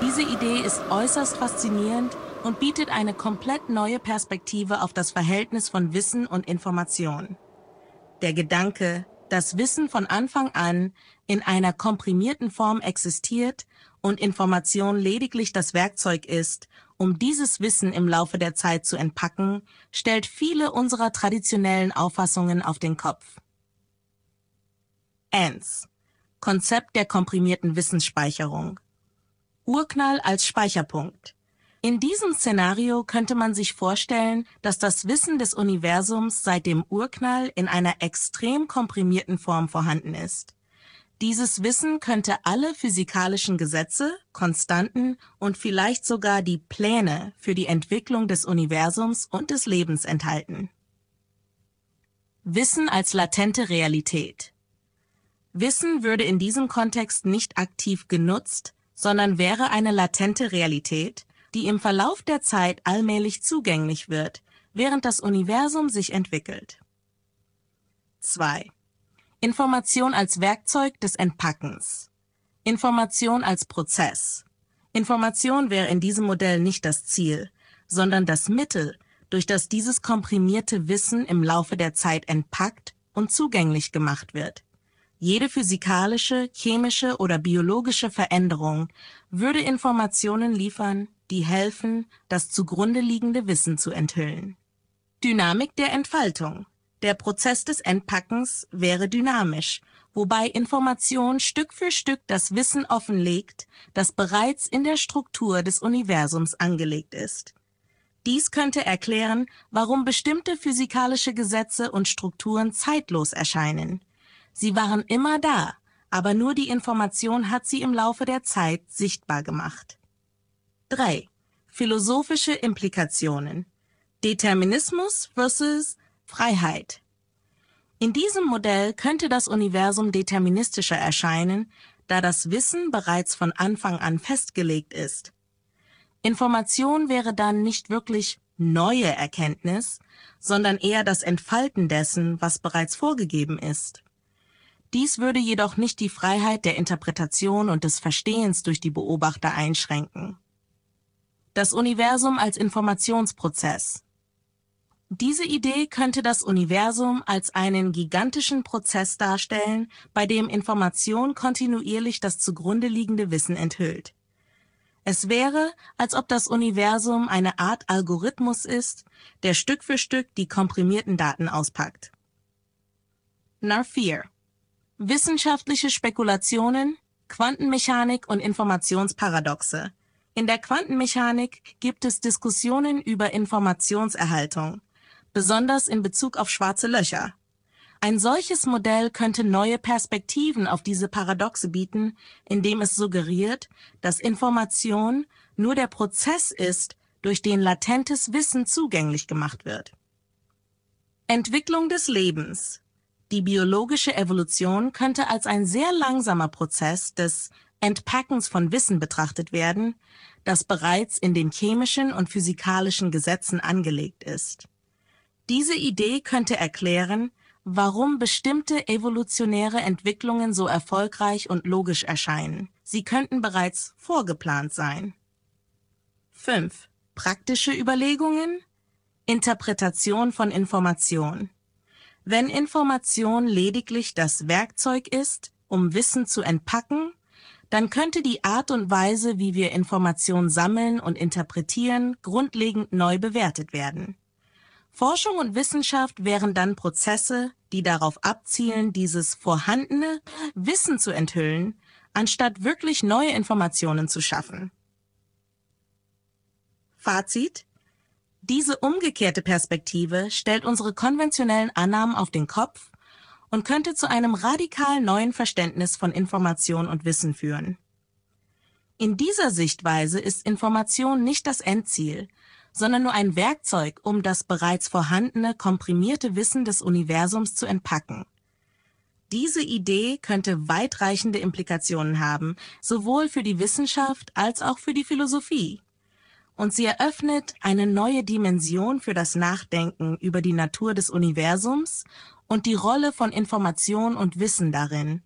Diese Idee ist äußerst faszinierend und bietet eine komplett neue Perspektive auf das Verhältnis von Wissen und Information. Der Gedanke, dass Wissen von Anfang an in einer komprimierten Form existiert und Information lediglich das Werkzeug ist, um dieses Wissen im Laufe der Zeit zu entpacken, stellt viele unserer traditionellen Auffassungen auf den Kopf. ENS – Konzept der komprimierten Wissensspeicherung. Urknall als Speicherpunkt. In diesem Szenario könnte man sich vorstellen, dass das Wissen des Universums seit dem Urknall in einer extrem komprimierten Form vorhanden ist. Dieses Wissen könnte alle physikalischen Gesetze, Konstanten und vielleicht sogar die Pläne für die Entwicklung des Universums und des Lebens enthalten. Wissen als latente Realität. Wissen würde in diesem Kontext nicht aktiv genutzt, sondern wäre eine latente Realität, die im Verlauf der Zeit allmählich zugänglich wird, während das Universum sich entwickelt. 2. Information als Werkzeug des Entpackens. Information als Prozess. Information wäre in diesem Modell nicht das Ziel, sondern das Mittel, durch das dieses komprimierte Wissen im Laufe der Zeit entpackt und zugänglich gemacht wird. Jede physikalische, chemische oder biologische Veränderung würde Informationen liefern, die helfen, das zugrunde liegende Wissen zu enthüllen. Dynamik der Entfaltung. Der Prozess des Entpackens wäre dynamisch, wobei Information Stück für Stück das Wissen offenlegt, das bereits in der Struktur des Universums angelegt ist. Dies könnte erklären, warum bestimmte physikalische Gesetze und Strukturen zeitlos erscheinen. Sie waren immer da, aber nur die Information hat sie im Laufe der Zeit sichtbar gemacht. 3. Philosophische Implikationen. Determinismus versus Freiheit. In diesem Modell könnte das Universum deterministischer erscheinen, da das Wissen bereits von Anfang an festgelegt ist. Information wäre dann nicht wirklich neue Erkenntnis, sondern eher das Entfalten dessen, was bereits vorgegeben ist. Dies würde jedoch nicht die Freiheit der Interpretation und des Verstehens durch die Beobachter einschränken. Das Universum als Informationsprozess. Diese Idee könnte das Universum als einen gigantischen Prozess darstellen, bei dem Information kontinuierlich das zugrunde liegende Wissen enthüllt. Es wäre, als ob das Universum eine Art Algorithmus ist, der Stück für Stück die komprimierten Daten auspackt. Nummer 4. Wissenschaftliche Spekulationen, Quantenmechanik und Informationsparadoxe. In der Quantenmechanik gibt es Diskussionen über Informationserhaltung, besonders in Bezug auf schwarze Löcher. Ein solches Modell könnte neue Perspektiven auf diese Paradoxe bieten, indem es suggeriert, dass Information nur der Prozess ist, durch den latentes Wissen zugänglich gemacht wird. Entwicklung des Lebens. Die biologische Evolution könnte als ein sehr langsamer Prozess des Entpackens von Wissen betrachtet werden, das bereits in den chemischen und physikalischen Gesetzen angelegt ist. Diese Idee könnte erklären, warum bestimmte evolutionäre Entwicklungen so erfolgreich und logisch erscheinen. Sie könnten bereits vorgeplant sein. 5. Praktische Überlegungen. Interpretation von Information. Wenn Information lediglich das Werkzeug ist, um Wissen zu entpacken, dann könnte die Art und Weise, wie wir Information sammeln und interpretieren, grundlegend neu bewertet werden. Forschung und Wissenschaft wären dann Prozesse, die darauf abzielen, dieses vorhandene Wissen zu enthüllen, anstatt wirklich neue Informationen zu schaffen. Fazit: Diese umgekehrte Perspektive stellt unsere konventionellen Annahmen auf den Kopf und könnte zu einem radikal neuen Verständnis von Information und Wissen führen. In dieser Sichtweise ist Information nicht das Endziel, sondern nur ein Werkzeug, um das bereits vorhandene, komprimierte Wissen des Universums zu entpacken. Diese Idee könnte weitreichende Implikationen haben, sowohl für die Wissenschaft als auch für die Philosophie. Und sie eröffnet eine neue Dimension für das Nachdenken über die Natur des Universums und die Rolle von Information und Wissen darin,